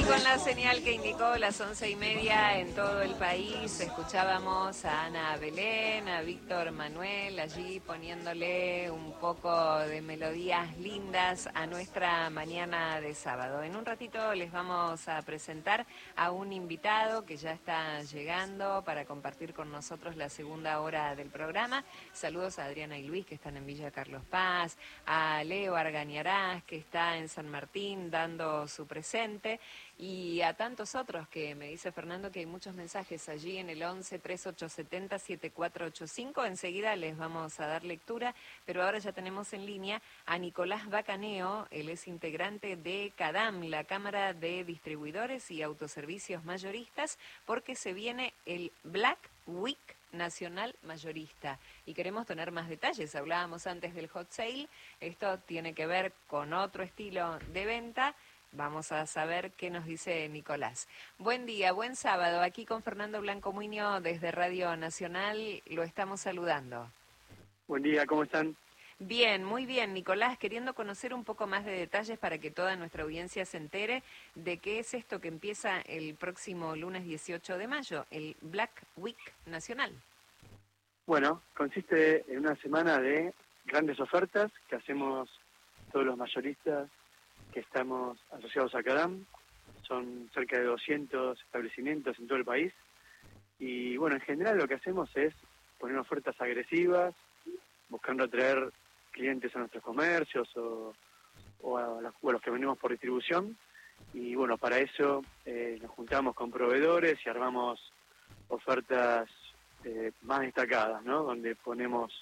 con la señal que indicó las 11:30 en todo el país, escuchábamos a Ana Belén, a Víctor Manuel, allí poniéndole un poco de melodías lindas a nuestra mañana de sábado. En un ratito les vamos a presentar a un invitado que ya está llegando para compartir con nosotros la segunda hora del programa. Saludos a Adriana y Luis, que están en Villa Carlos Paz, a Leo Argañarás, que está en San Martín dando su presente, y a tantos otros que me dice Fernando que hay muchos mensajes allí en el 11 3870 7485. Enseguida les vamos a dar lectura, pero ahora ya tenemos en línea a Nicolás Bacaneo. Él es integrante de CADAM, la Cámara de Distribuidores y Autoservicios Mayoristas, porque se viene el Black Week Nacional Mayorista y queremos tener más detalles. Hablábamos antes del hot sale, esto tiene que ver con otro estilo de venta. Vamos a saber qué nos dice Nicolás. Buen día, buen sábado. Aquí con Fernando Blanco Muñoz desde Radio Nacional lo estamos saludando. Buen día, ¿cómo están? Bien, muy bien, Nicolás, queriendo conocer un poco más de detalles para que toda nuestra audiencia se entere de qué es esto que empieza el próximo lunes 18 de mayo, el Black Week Nacional. Bueno, consiste en una semana de grandes ofertas que hacemos todos los mayoristas que estamos asociados a CADAM. Son cerca de 200 establecimientos en todo el país. Y bueno, en general lo que hacemos es poner ofertas agresivas, buscando atraer clientes a nuestros comercios o a los que vendemos por distribución. Y bueno, para eso nos juntamos con proveedores y armamos ofertas más destacadas, ¿no? Donde ponemos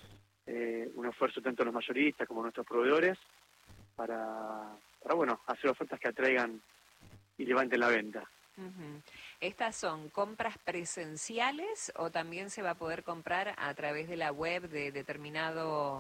un esfuerzo tanto a los mayoristas como a nuestros proveedores para bueno, hacer ofertas que atraigan y levanten la venta. Uh-huh. ¿Estas son compras presenciales o también se va a poder comprar a través de la web de determinada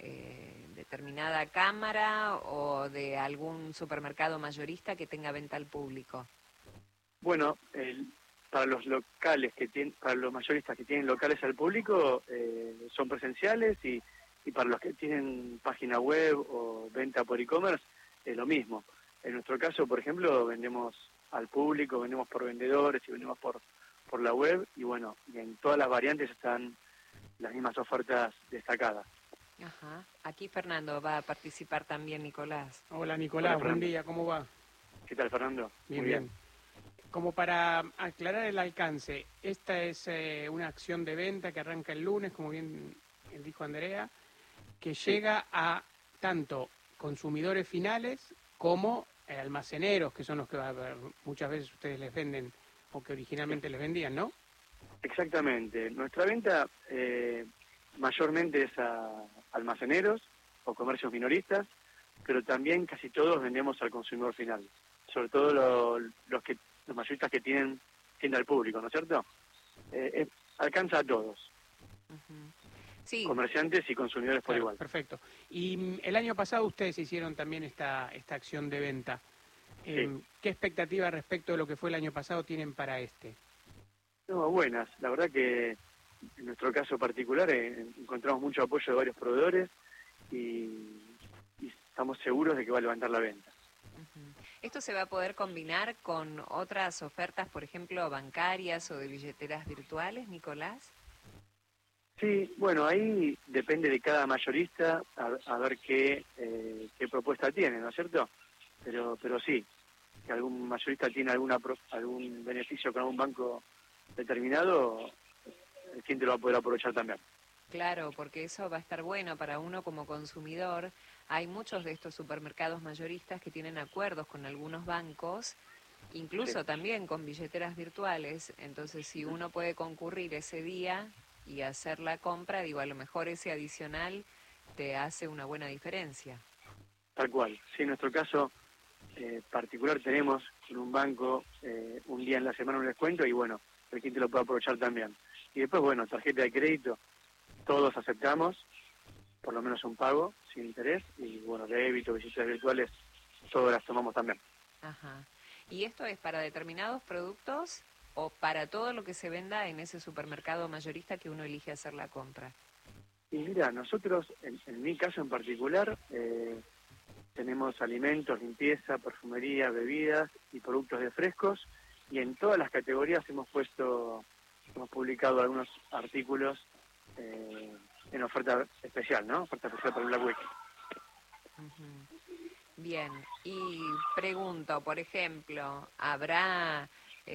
cámara o de algún supermercado mayorista que tenga venta al público? Bueno, para los locales para los mayoristas que tienen locales al público son presenciales y para los que tienen página web o venta por e-commerce es lo mismo. En nuestro caso, por ejemplo, vendemos al público, vendemos por vendedores y vendemos por la web y bueno, y en todas las variantes están las mismas ofertas destacadas. Ajá. Aquí Fernando va a participar también, Nicolás. Hola Nicolás, Hola, buen día, ¿cómo va? ¿Qué tal, Fernando? Bien, bien. Como para aclarar el alcance, esta es una acción de venta que arranca el lunes, como bien dijo Andrea, que llega a tanto consumidores finales como almaceneros, que son los que muchas veces ustedes les venden o que originalmente les vendían, ¿no? Exactamente. Nuestra venta mayormente es a almaceneros o comercios minoristas, pero también casi todos vendemos al consumidor final, sobre todo los mayoristas que tienen tienda al público, ¿no es cierto? Alcanza a todos. Uh-huh. Sí. Comerciantes y consumidores por igual. Perfecto. Y el año pasado ustedes hicieron también esta acción de venta. Sí. ¿Qué expectativas respecto de lo que fue el año pasado tienen para este? No, buenas. La verdad que en nuestro caso particular encontramos mucho apoyo de varios proveedores y estamos seguros de que va a levantar la venta. Uh-huh. ¿Esto se va a poder combinar con otras ofertas, por ejemplo, bancarias o de billeteras virtuales, Nicolás? Sí, bueno, ahí depende de cada mayorista a ver qué propuesta tiene, ¿no es cierto? Pero sí, si algún mayorista tiene algún beneficio con algún banco determinado, el cliente lo va a poder aprovechar también. Claro, porque eso va a estar bueno para uno como consumidor. Hay muchos de estos supermercados mayoristas que tienen acuerdos con algunos bancos, incluso Sí. también con billeteras virtuales. Entonces, si uno puede concurrir ese día y hacer la compra, digo, a lo mejor ese adicional te hace una buena diferencia. Tal cual. Sí, en nuestro caso particular tenemos con un banco un día en la semana un descuento y bueno, el cliente lo puede aprovechar también. Y después, bueno, tarjeta de crédito, todos aceptamos, por lo menos un pago sin interés, y bueno, débito, billeteras virtuales, todas las tomamos también. Ajá. ¿Y esto es para determinados productos o para todo lo que se venda en ese supermercado mayorista que uno elige hacer la compra? Y mira, nosotros, en mi caso en particular, tenemos alimentos, limpieza, perfumería, bebidas y productos de frescos, y en todas las categorías hemos publicado algunos artículos en oferta especial, ¿no? Oferta especial para el Black Week. Ujú. Bien, y pregunto, por ejemplo, ¿habrá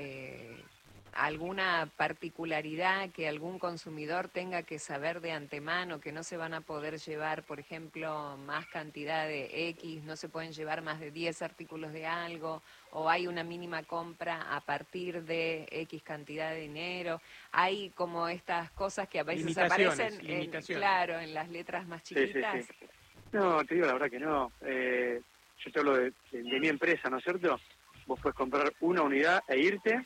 alguna particularidad que algún consumidor tenga que saber de antemano, que no se van a poder llevar, por ejemplo, más cantidad de X, no se pueden llevar más de 10 artículos de algo, o hay una mínima compra a partir de X cantidad de dinero? Hay como estas cosas que a veces aparecen, claro, en las letras más chiquitas. Sí. No, te digo la verdad que no. Yo te hablo de mi empresa, ¿no es cierto? Vos puedes comprar una unidad e irte.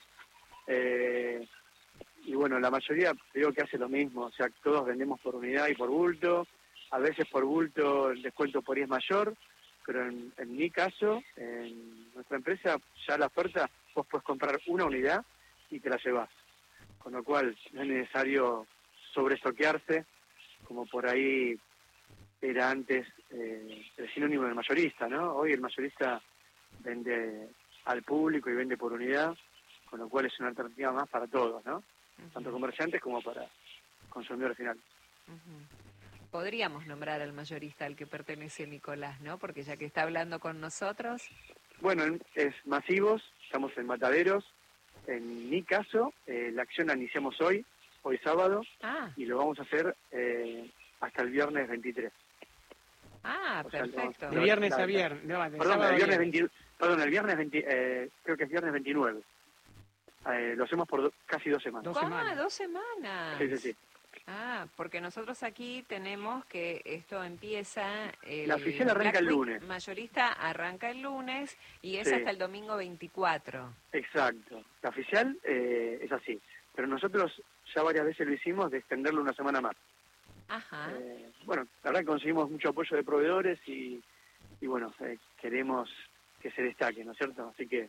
Y bueno, la mayoría creo que hace lo mismo, o sea, todos vendemos por unidad y por bulto, a veces por bulto el descuento por ahí es mayor, pero en mi caso, en nuestra empresa, ya la oferta, vos puedes comprar una unidad y te la llevas, con lo cual no es necesario sobrestoquearse, como por ahí era antes el sinónimo del mayorista, ¿no? Hoy el mayorista vende al público y vende por unidad, con lo cual es una alternativa más para todos, ¿no? Tanto comerciantes como para consumidores finales. Podríamos nombrar al mayorista al que pertenece Nicolás, ¿no? Porque ya que está hablando con nosotros. Bueno, es Masivos, estamos en Mataderos. En mi caso, la acción la iniciamos hoy sábado, y lo vamos a hacer hasta el viernes 23. Perfecto. De viernes a viernes. Perdón, el viernes 20, creo que es viernes 29. Lo hacemos por casi 2 semanas. 2 semanas. Sí. Porque nosotros aquí tenemos que esto empieza... La oficial arranca el lunes. Mayorista arranca el lunes y es hasta el domingo 24. Exacto. La oficial es así. Pero nosotros ya varias veces lo hicimos de extenderlo una semana más. Ajá. Bueno, la verdad que conseguimos mucho apoyo de proveedores y bueno, queremos que se destaque, ¿no es cierto? Así que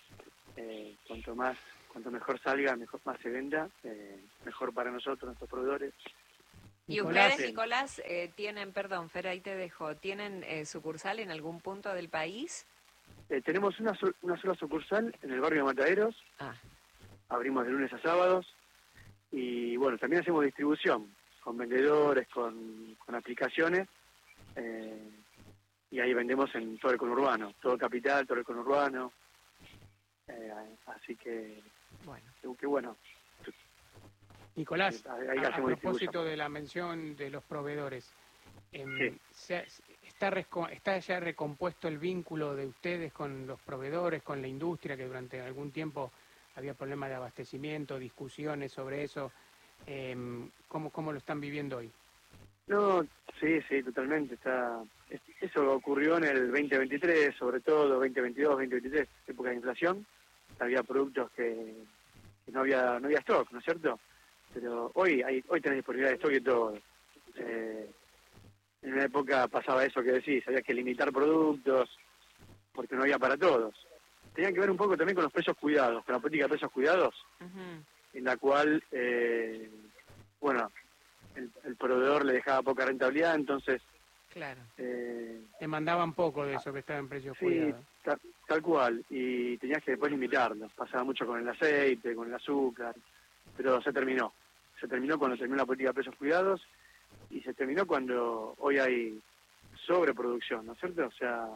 cuanto mejor salga, más se venda, mejor para nosotros, nuestros proveedores. ¿Y ustedes, Nicolás, tienen, perdón, Fer, ahí te dejo, tienen sucursal en algún punto del país? Tenemos una sola sucursal en el barrio de Mataderos. Abrimos de lunes a sábados. Y bueno, también hacemos distribución con vendedores, con aplicaciones. Y ahí vendemos en todo el conurbano, todo Capital, todo el conurbano. Así que, qué bueno. Nicolás, a propósito de la mención de los proveedores, ¿está ya recompuesto el vínculo de ustedes con los proveedores, con la industria, que durante algún tiempo había problemas de abastecimiento, discusiones sobre eso? ¿Cómo lo están viviendo hoy? No, sí, totalmente. Eso ocurrió en el 2023, sobre todo 2022, 2023, época de inflación. Había productos que no había stock, ¿no es cierto? Pero hoy tenés disponibilidad de stock y todo. En una época pasaba eso que decís, había que limitar productos porque no había para todos. Tenía que ver un poco también con los precios cuidados, con la política de precios cuidados, en la cual, el proveedor le dejaba poca rentabilidad, entonces... Claro. Demandaban poco de eso que estaba en precios cuidados. Tal cual, y tenías que después limitarlos. Pasaba mucho con el aceite, con el azúcar, pero se terminó cuando terminó la política de precios cuidados y se terminó cuando hoy hay sobreproducción, ¿no es cierto? O sea,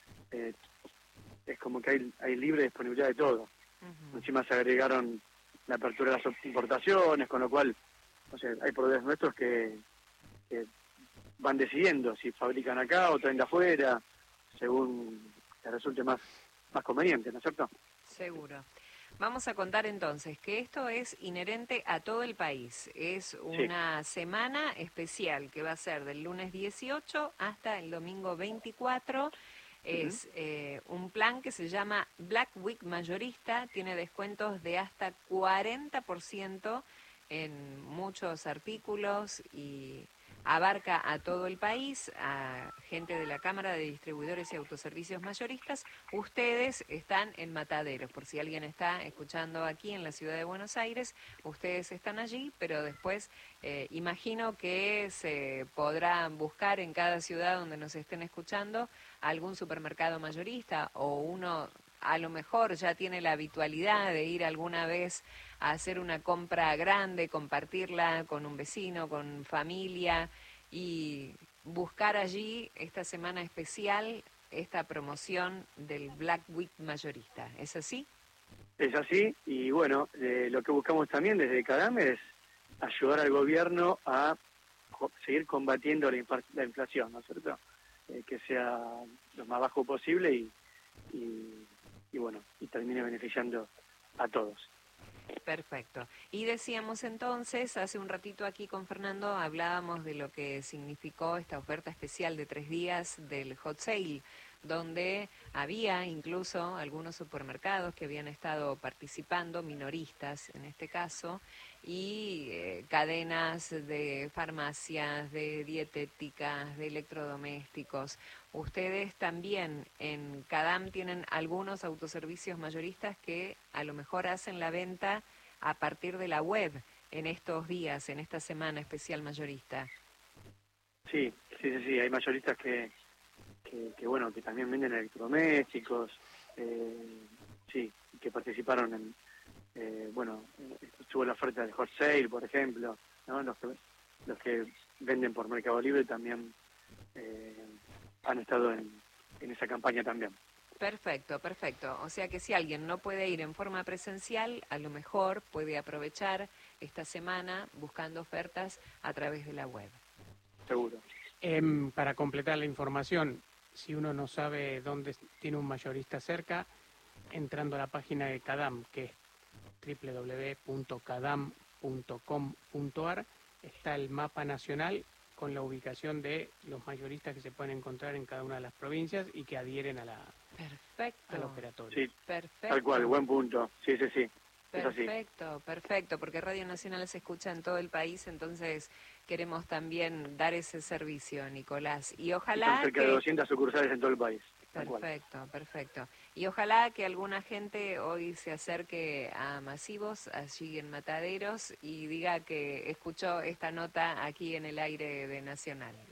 es como que hay libre disponibilidad de todo. Encima se agregaron la apertura de las importaciones, con lo cual, o sea, hay proveedores nuestros que van decidiendo si fabrican acá o traen de afuera, según les resulte más conveniente, ¿no es cierto? Seguro. Vamos a contar entonces que esto es inherente a todo el país. Es una semana especial que va a ser del lunes 18 hasta el domingo 24. Es un plan que se llama Black Week Mayorista. Tiene descuentos de hasta 40% en muchos artículos y abarca a todo el país, a gente de la Cámara de Distribuidores y Autoservicios Mayoristas. Ustedes están en Mataderos, por si alguien está escuchando aquí en la ciudad de Buenos Aires, ustedes están allí, pero después imagino que se podrá buscar en cada ciudad donde nos estén escuchando algún supermercado mayorista, o uno a lo mejor ya tiene la habitualidad de ir alguna vez a hacer una compra grande, compartirla con un vecino, con familia, y buscar allí esta semana especial, esta promoción del Black Week mayorista. ¿Es así? Es así, y bueno, lo que buscamos también desde CADAM es ayudar al gobierno a seguir combatiendo la inflación, ¿no es cierto? Que sea lo más bajo posible y bueno, y termine beneficiando a todos. Perfecto. Y decíamos entonces, hace un ratito aquí con Fernando, hablábamos de lo que significó esta oferta especial de 3 días del Hot Sale, donde había incluso algunos supermercados que habían estado participando, minoristas en este caso, y cadenas de farmacias, de dietéticas, de electrodomésticos. Ustedes también en CADAM tienen algunos autoservicios mayoristas que a lo mejor hacen la venta a partir de la web en estos días, en esta semana especial mayorista. Sí, hay mayoristas que bueno, que también venden electrodomésticos, sí, que participaron en, bueno, estuvo la oferta del Hot Sale, por ejemplo, ¿no? Los que venden por Mercado Libre también han estado en esa campaña también. Perfecto, perfecto. O sea que si alguien no puede ir en forma presencial, a lo mejor puede aprovechar esta semana buscando ofertas a través de la web. Seguro. Para completar la información, si uno no sabe dónde tiene un mayorista cerca, entrando a la página de CADAM, que es www.cadam.com.ar, está el mapa nacional con la ubicación de los mayoristas que se pueden encontrar en cada una de las provincias y que adhieren al operatorio. Sí, perfecto. Tal cual, buen punto. Sí. Perfecto, perfecto, porque Radio Nacional se escucha en todo el país, entonces queremos también dar ese servicio, Nicolás. Y ojalá son cerca de 200 sucursales en todo el país. Perfecto, perfecto. Y ojalá que alguna gente hoy se acerque a Masivos, allí en Mataderos, y diga que escuchó esta nota aquí en el aire de Nacional.